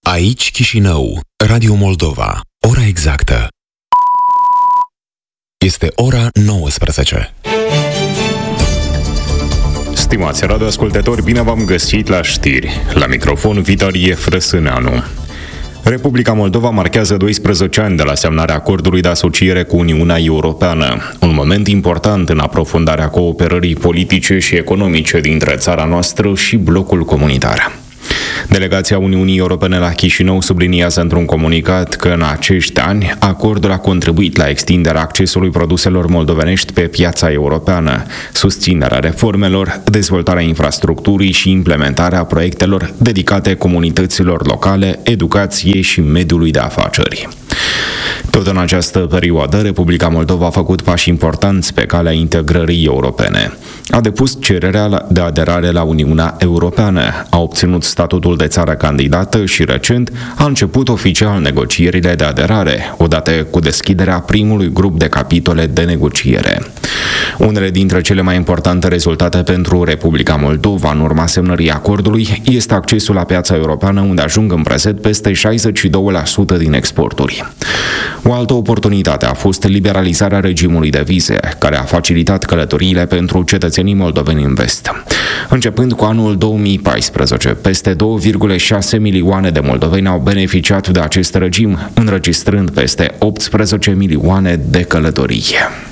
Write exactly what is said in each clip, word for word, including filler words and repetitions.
Aici Chișinău, Radio Moldova. Ora exactă este ora nouăsprezece. Stimați radioascultători, bine v-am găsit la știri. La microfon Vitalie Frăsâneanu. Republica Moldova marchează doisprezece ani de la semnarea acordului de asociere cu Uniunea Europeană, un moment important în aprofundarea cooperării politice și economice dintre țara noastră și blocul comunitar. Delegația Uniunii Europene la Chișinău subliniază într-un comunicat că în acești ani acordul a contribuit la extinderea accesului produselor moldovenești pe piața europeană, susținerea reformelor, dezvoltarea infrastructurii și implementarea proiectelor dedicate comunităților locale, educației și mediului de afaceri. Tot în această perioadă, Republica Moldova a făcut pași importanți pe calea integrării europene. A depus cererea de aderare la Uniunea Europeană, a obținut statutul de țară candidată și recent a început oficial negocierile de aderare, odată cu deschiderea primului grup de capitole de negociere. Unele dintre cele mai importante rezultate pentru Republica Moldova în urma semnării acordului este accesul la piața europeană, unde ajung în prezent peste șaizeci și doi la sută din exporturi. O altă oportunitate a fost liberalizarea regimului de vize, care a facilitat călătoriile pentru cetățenii moldoveni în vest. Începând cu anul două mii paisprezece, peste două virgulă șase milioane de moldoveni au beneficiat de acest regim, înregistrând peste optsprezece milioane de călătorii.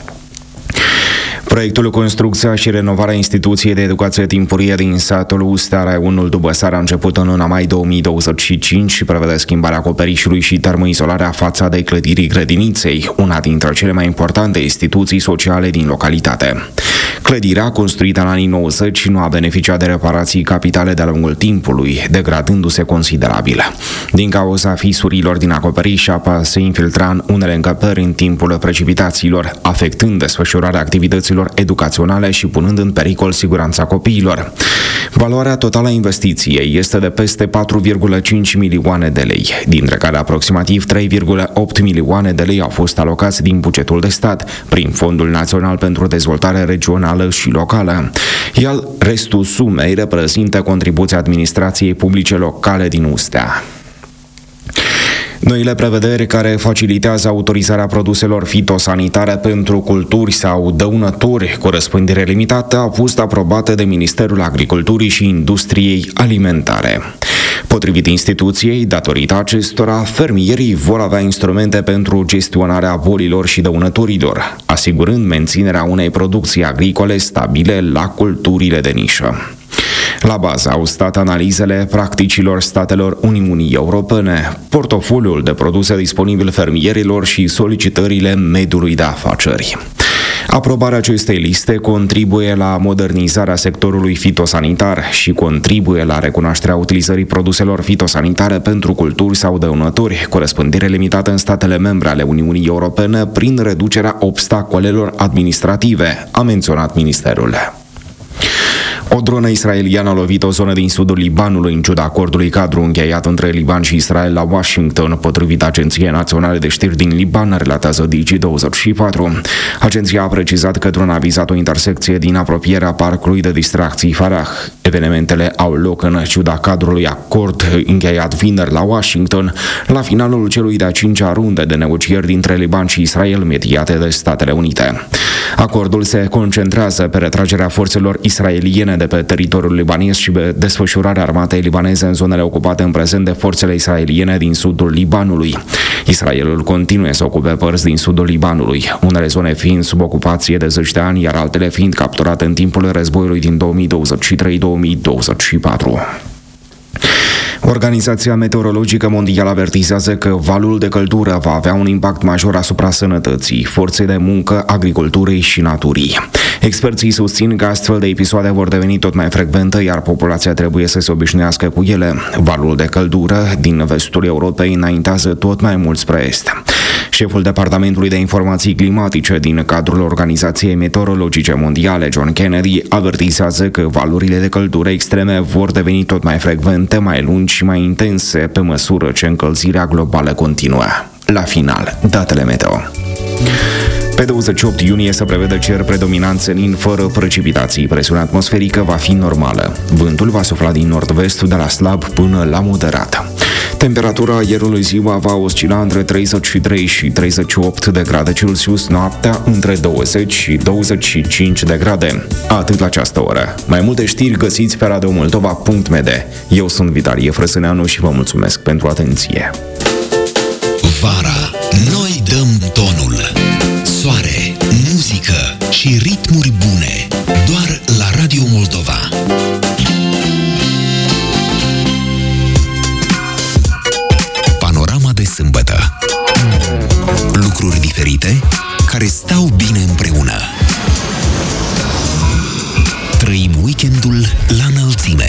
Proiectul Construcția și renovarea instituției de educație timpurie din satul Ustea, raionul Dubăsar, a început în luna mai două mii douăzeci și cinci și prevede schimbarea acoperișului și termoizolarea fațadei clădirii grădiniței, una dintre cele mai importante instituții sociale din localitate. Clădirea, construită în anii nouăzeci, nu a beneficiat de reparații capitale de-a lungul timpului, degradându-se considerabil. Din cauza fisurilor din acoperiș, apa se infiltra în unele încăperi în timpul precipitațiilor, afectând desfășurarea activităților educaționale și punând în pericol siguranța copiilor. Valoarea totală a investiției este de peste patru virgulă cinci milioane de lei, dintre care aproximativ trei virgulă opt milioane de lei au fost alocați din bugetul de stat, prin Fondul Național pentru Dezvoltare Regională și Locală, iar restul sumei reprezintă contribuția administrației publice locale din Ustea. Noile prevederi care facilitează autorizarea produselor fitosanitare pentru culturi sau dăunături cu răspândire limitată au fost aprobate de Ministerul Agriculturii și Industriei Alimentare. Potrivit instituției, datorită acestora, fermierii vor avea instrumente pentru gestionarea bolilor și dăunăturilor, asigurând menținerea unei producții agricole stabile la culturile de nișă. La bază au stat analizele practicilor statelor Uniunii Europene, portofoliul de produse disponibil fermierilor și solicitările mediului de afaceri. Aprobarea acestei liste contribuie la modernizarea sectorului fitosanitar și contribuie la recunoașterea utilizării produselor fitosanitare pentru culturi sau dăunături cu răspândire limitată în statele membre ale Uniunii Europene prin reducerea obstacolelor administrative, a menționat ministerul. O dronă israeliană a lovit o zonă din sudul Libanului, în ciuda acordului cadru încheiat între Liban și Israel la Washington, potrivit Agenției Naționale de Știri din Liban, relatează Digi douăzeci și patru. Agenția a precizat că drona a vizat o intersecție din apropierea parcului de distracții Farah. Evenimentele au loc în ciuda cadrului acord încheiat vineri la Washington, la finalul celui de-a cincea runde de negocieri dintre Liban și Israel, mediate de Statele Unite. Acordul se concentrează pe retragerea forțelor israeliene de pe teritoriul libanez și pe desfășurarea armatei libaneze în zonele ocupate în prezent de forțele israeliene din sudul Libanului. Israelul continuă să ocupe părți din sudul Libanului, unele zone fiind sub ocupație de zeci de ani, iar altele fiind capturate în timpul războiului din două mii douăzeci și trei două mii douăzeci și patru. Organizația Meteorologică Mondială avertizează că valul de căldură va avea un impact major asupra sănătății, forței de muncă, agriculturii și naturii. Experții susțin că astfel de episoade vor deveni tot mai frecvente, iar populația trebuie să se obișnuiască cu ele. Valul de căldură din vestul Europei înaintează tot mai mult spre est. Șeful Departamentului de Informații Climatice din cadrul Organizației Meteorologice Mondiale, John Kennedy, avertizează că valurile de căldură extreme vor deveni tot mai frecvente, mai lungi și mai intense pe măsură ce încălzirea globală continuă. La final, datele meteo. Pe douăzeci și opt iunie se prevede cer predominant senin fără precipitații. Presiunea atmosferică va fi normală. Vântul va sufla din nord-vest de la slab până la moderat. Temperatura aerului ziua va oscila între treizeci și trei și treizeci și opt de grade Celsius, noaptea între douăzeci și douăzeci și cinci de grade. Atât la această oră. Mai multe știri găsiți pe radio moldova punct m d. Eu sunt Vitalie Frăsâneanu și vă mulțumesc pentru atenție. Vara, noi dăm tonul. Soare, muzică și ritmuri bune. Doar la Radio Moldova. Panorama de sâmbătă. Lucruri diferite care stau bine împreună. Trăim weekendul la înălțime.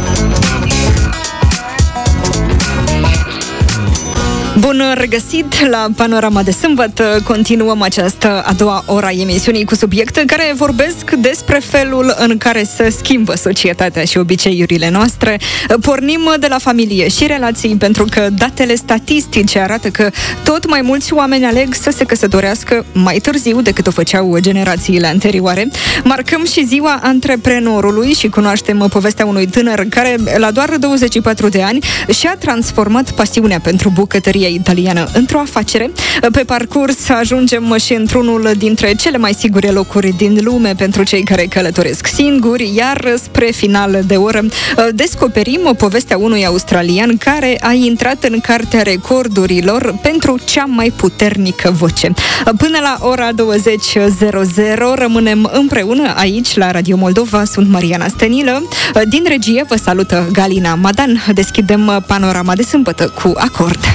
Bun regăsit la Panorama de sâmbătă. Continuăm această a doua ora a emisiunii cu subiecte care vorbesc despre felul în care se schimbă societatea și obiceiurile noastre. Pornim de la familie și relații, pentru că datele statistice arată că tot mai mulți oameni aleg să se căsătorească mai târziu decât o făceau generațiile anterioare. Marcăm și ziua antreprenorului și cunoaștem povestea unui tânăr care la doar douăzeci și patru de ani și-a transformat pasiunea pentru bucătărie italiană într-o afacere. Pe parcurs ajungem și într-unul dintre cele mai sigure locuri din lume pentru cei care călătoresc singuri, iar spre final de oră descoperim povestea unui australian care a intrat în cartea recordurilor pentru cea mai puternică voce. Până la ora douăzeci rămânem împreună aici la Radio Moldova. Sunt Mariana Stănilă. Din regie vă salută Galina Madan. Deschidem Panorama de sâmbătă cu Acord.